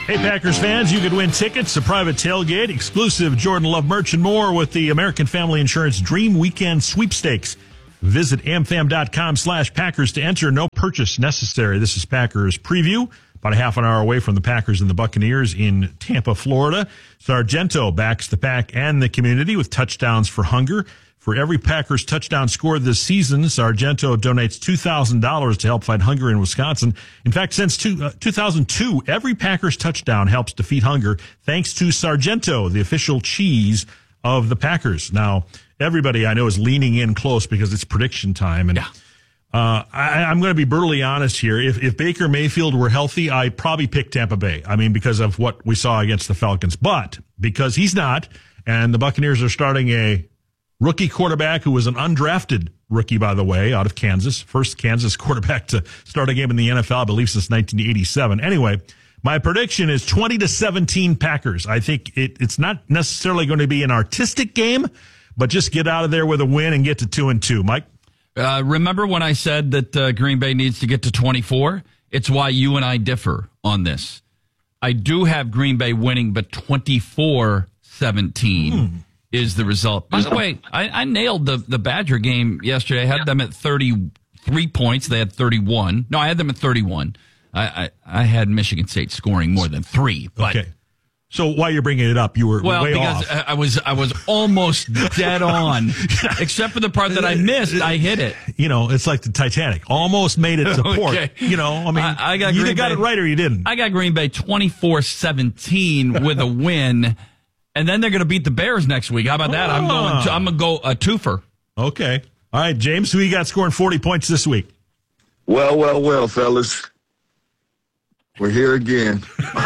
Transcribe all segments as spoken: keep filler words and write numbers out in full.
Hey, Packers fans, you could win tickets, a private tailgate, exclusive Jordan Love merch, and more with the American Family Insurance Dream Weekend Sweepstakes. Visit amfam.com slash Packers to enter. No purchase necessary. This is Packers Preview, about a half an hour away from the Packers and the Buccaneers in Tampa, Florida. Sargento backs the Pack and the community with touchdowns for hunger. For every Packers touchdown scored this season, Sargento donates two thousand dollars to help fight hunger in Wisconsin. In fact, since two, uh, two thousand two, every Packers touchdown helps defeat hunger thanks to Sargento, the official cheese of the Packers. Now, everybody I know is leaning in close because it's prediction time. And yeah. uh, I, I'm going to be brutally honest here. If, if Baker Mayfield were healthy, I'd probably pick Tampa Bay. I mean, because of what we saw against the Falcons. But because he's not, and the Buccaneers are starting a rookie quarterback who was an undrafted rookie, by the way, out of Kansas. First Kansas quarterback to start a game in the N F L, I believe, since nineteen eighty-seven. Anyway, my prediction is twenty to seventeen Packers. I think it, it's not necessarily going to be an artistic game, but just get out of there with a win and get to two and two. Mike? Uh, remember when I said that uh, Green Bay needs to get to twenty-four? It's why you and I differ on this. I do have Green Bay winning, but twenty-four seventeen. Hmm. Is the result. By the way, I, I nailed the, the Badger game yesterday. I had them at thirty-three points. They had thirty-one. No, I had them at thirty-one. I, I, I had Michigan State scoring more than three. But, okay. So while you're bringing it up, you were well, way because off. I was I was almost dead on, except for the part that I missed. I hit it. You know, it's like the Titanic. Almost made it to port. Okay. You know, I mean, I, I got you Green either got Bay, it right or you didn't. I got Green Bay twenty-four seventeen with a win. And then they're going to beat the Bears next week. How about that? I'm going to, I'm going to go a twofer. Okay. All right, James, who you got scoring forty points this week? Well, well, well, fellas. We're here again.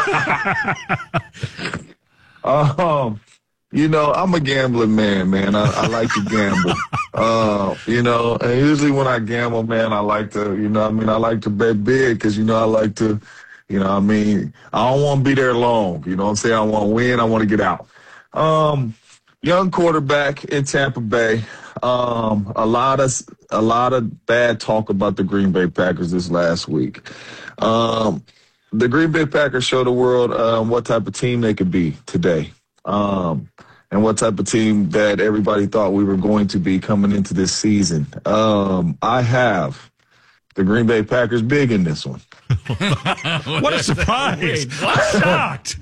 um, you know, I'm a gambling man, man. I, I like to gamble. Uh, you know, and usually when I gamble, man, I like to, you know, I mean, I like to bet big because, you know, I like to, you know, I mean, I don't want to be there long. You know what I'm saying? I want to win. I want to get out. Um, young quarterback in Tampa Bay. Um, a lot of a lot of bad talk about the Green Bay Packers this last week. Um, the Green Bay Packers show the world um, what type of team they could be today, um, and what type of team that everybody thought we were going to be coming into this season. Um, I have the Green Bay Packers big in this one. What a surprise. I'm shocked.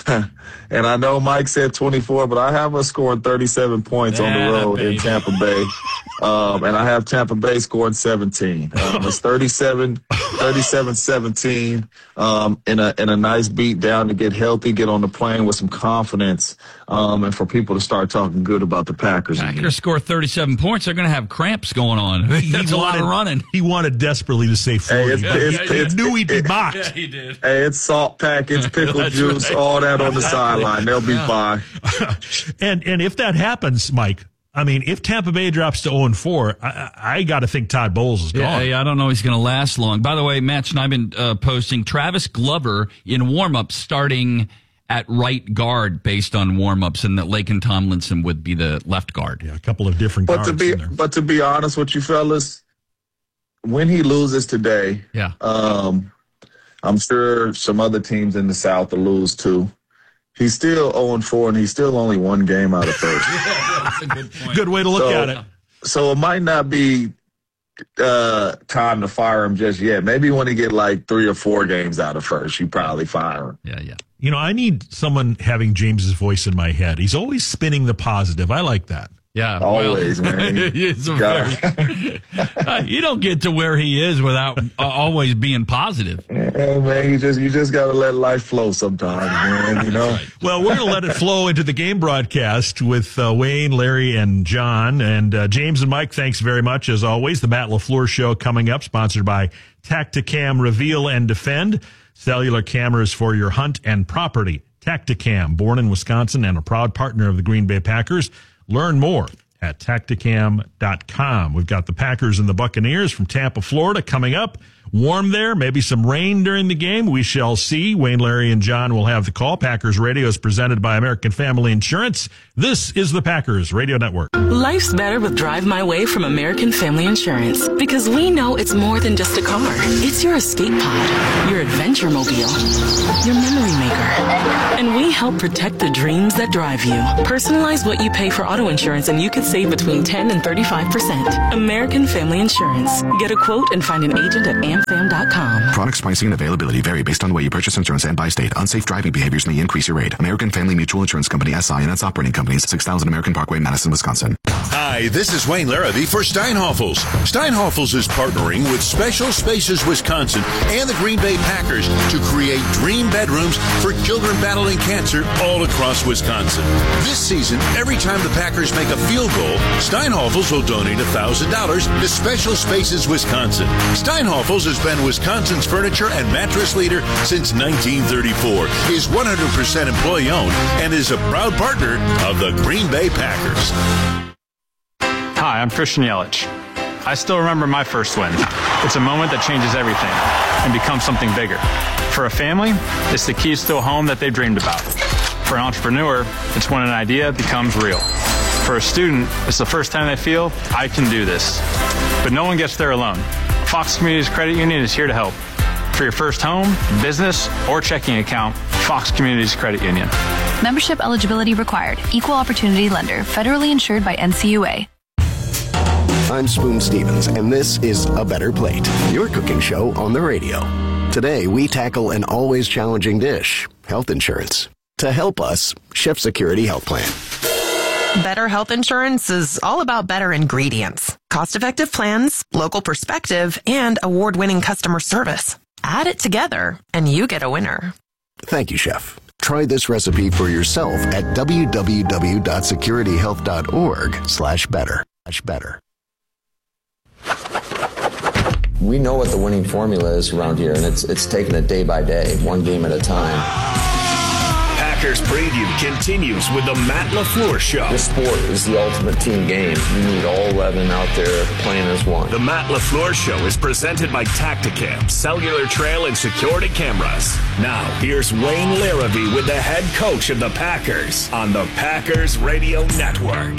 And I know Mike said twenty-four, but I have us scoring thirty-seven points yeah, on the road baby. in Tampa Bay. Um, and I have Tampa Bay scoring seventeen. Um, it's thirty-seven, thirty-seven seventeen um, in a in a nice beat down to get healthy, get on the plane with some confidence, um, and for people to start talking good about the Packers. Packers score thirty-seven points. They're going to have cramps going on. That's he a wanted, lot of running. He wanted desperately to say forty. Hey, it's, yeah, it's, he it's, knew he'd be it, mocked. Yeah, he did. Hey, it's salt packets, pickle juice, right. all that on the sideline. They'll be yeah. fine. and and if that happens, Mike, I mean, if Tampa Bay drops to oh and four, I, I got to think Todd Bowles is gone. Yeah, I don't know he's going to last long. By the way, Matt Schneidman uh, posting Travis Glover in warm-ups starting at right guard based on warm-ups, and that Laken Tomlinson would be the left guard. Yeah, a couple of different but guards to be in there. But to be honest with you fellas, when he loses today, yeah, um, I'm sure some other teams in the South will lose too. He's still oh and four, and he's still only one game out of first. Yeah, that's a good point. Good way to look so, at it. So it might not be uh, time to fire him just yet. Maybe when he get like three or four games out of first, you probably fire him. Yeah, yeah. You know, I need someone having James's voice in my head. He's always spinning the positive. I like that. Yeah, always, well, man. It's a very, uh, you don't get to where he is without uh, always being positive. Yeah, man, you just you just got to let life flow sometimes, man. You know. Right. Well, we're going to let it flow into the game broadcast with uh, Wayne, Larry, and John, and uh, James and Mike. Thanks very much as always. The Matt LaFleur Show coming up, sponsored by Tacticam Reveal and Defend, cellular cameras for your hunt and property. Tacticam, born in Wisconsin and a proud partner of the Green Bay Packers. Learn more at tacticam dot com. We've got the Packers and the Buccaneers from Tampa, Florida coming up. warm there, maybe some rain during the game. We shall see. Wayne, Larry, and John will have the call. Packers Radio is presented by American Family Insurance. This is the Packers Radio Network. Life's better with Drive My Way from American Family Insurance, because we know it's more than just a car. It's your escape pod, your adventure mobile, your memory maker. And we help protect the dreams that drive you. Personalize what you pay for auto insurance and you could save between ten and thirty-five percent. American Family Insurance. Get a quote and find an agent at am fam dot com. Products, pricing, and availability vary based on the way you purchase insurance and by state. Unsafe driving behaviors may increase your rate. American Family Mutual Insurance Company, S I and its operating companies, six thousand American Parkway, Madison, Wisconsin. Hi, this is Wayne Larrabee for Steinhoffels. Steinhoffels is partnering with Special Spaces Wisconsin and the Green Bay Packers to create dream bedrooms for children battling cancer all across Wisconsin. This season, every time the Packers make a field goal, Steinhoffels will donate one thousand dollars to Special Spaces Wisconsin. Steinhoffels has been Wisconsin's furniture and mattress leader since nineteen thirty-four, is one hundred percent employee-owned, and is a proud partner of the Green Bay Packers. Hi, I'm Christian Yelich. I still remember my first win. It's a moment that changes everything and becomes something bigger. For a family, it's the keys to a home that they've dreamed about. For an entrepreneur, it's when an idea becomes real. For a student, it's the first time they feel, I can do this. But no one gets there alone. Fox Communities Credit Union is here to help. For your first home, business, or checking account, Fox Communities Credit Union. Membership eligibility required. Equal opportunity lender. Federally insured by N C U A. I'm Spoon Stevens, and this is A Better Plate, your cooking show on the radio. Today, we tackle an always challenging dish, health insurance. To help us, Chef Security Health Plan. Better health insurance is all about better ingredients, cost-effective plans, local perspective, and award-winning customer service. Add it together, and you get a winner. Thank you, Chef. Try this recipe for yourself at w w w dot security health dot org slash better. Better. We know what the winning formula is around here, and it's it's taking it day by day, one game at a time. Packers Preview continues with the Matt LaFleur Show. This sport is the ultimate team game. You need all eleven out there playing as one. The Matt LaFleur Show is presented by Tacticam, cellular trail and security cameras. Now, here's Wayne Larrabee with the head coach of the Packers on the Packers Radio Network.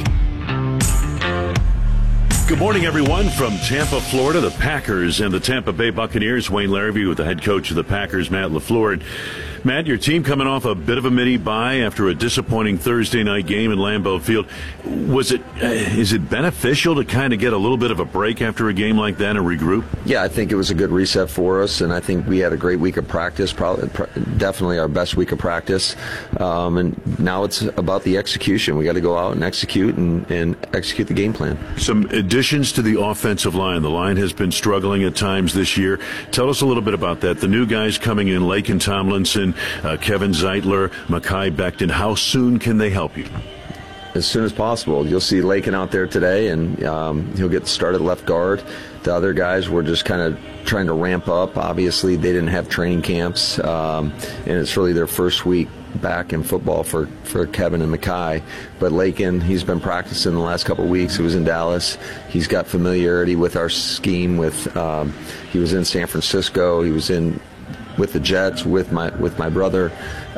Good morning, everyone. From Tampa, Florida, the Packers and the Tampa Bay Buccaneers. Wayne Larrabee with the head coach of the Packers, Matt LaFleur. And Matt, your team coming off a bit of a mini bye after a disappointing Thursday night game in Lambeau Field. Was it uh, is it beneficial to kind of get a little bit of a break after a game like that and regroup? Yeah, I think it was a good reset for us, and I think we had a great week of practice, probably definitely our best week of practice. Um, and now it's about the execution. We got to go out and execute and, and execute the game plan. Some additions to the offensive line. The line has been struggling at times this year. Tell us a little bit about that. The new guys coming in, Laken Tomlinson, uh, Kevin Zeitler, Mekhi Becton. How soon can they help you? As soon as possible. You'll see Laken out there today, and um, he'll get started left guard. The other guys were just kind of trying to ramp up. Obviously, they didn't have training camps, um, and it's really their first week back in football for, for Kevin and Mekhi. But Laken, he's been practicing the last couple of weeks. He was in Dallas. He's got familiarity with our scheme. With um, he was in San Francisco. He was in with the Jets with my with my brother.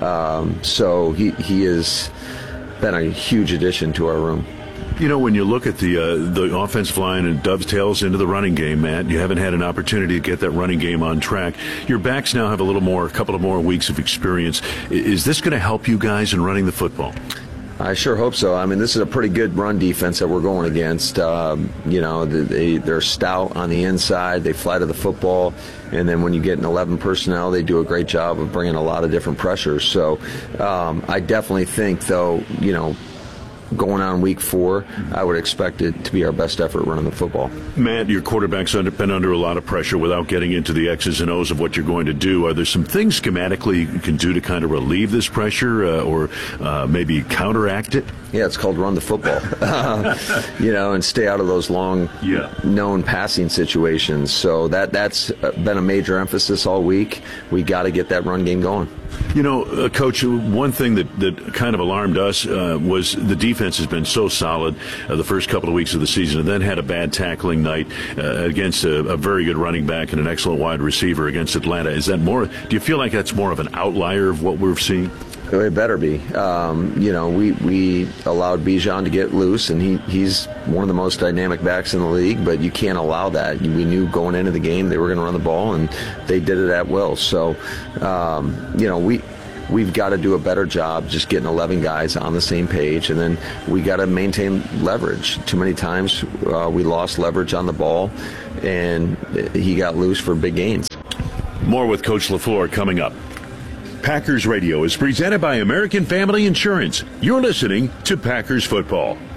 Um, so he he has been a huge addition to our room. You know, when you look at the uh, the offensive line and dovetails into the running game, Matt, you haven't had an opportunity to get that running game on track. Your backs now have a little more, a couple of more weeks of experience. Is this going to help you guys in running the football? I sure hope so. I mean, this is a pretty good run defense that we're going against. Um, you know, they, they're stout on the inside. They fly to the football. And then when you get an eleven personnel, they do a great job of bringing a lot of different pressures. So um, I definitely think, though, you know, going on week four, I would expect it to be our best effort running the football. Matt, your quarterback's under, been under a lot of pressure without getting into the X's and O's of what you're going to do. Are there some things schematically you can do to kind of relieve this pressure uh, or uh, maybe counteract it? Yeah, it's called run the football. uh, you know, and stay out of those long, yeah. known passing situations. So that, that's been a major emphasis all week. We got to get that run game going. You know, uh, Coach, one thing that, that kind of alarmed us uh, was the defense. defense has been so solid uh, the first couple of weeks of the season, and then had a bad tackling night uh, against a, a very good running back and an excellent wide receiver against Atlanta. Is that more? Do you feel like that's more of an outlier of what we're seeing? It better be. Um, you know, we, we allowed Bijan to get loose, and he, he's one of the most dynamic backs in the league, but you can't allow that. We knew going into the game they were going to run the ball, and they did it at will. So, um, you know, we, we've got to do a better job just getting eleven guys on the same page, and then we got to maintain leverage. Too many times uh, we lost leverage on the ball, and he got loose for big gains. More with Coach LaFleur coming up. Packers Radio is presented by American Family Insurance. You're listening to Packers Football.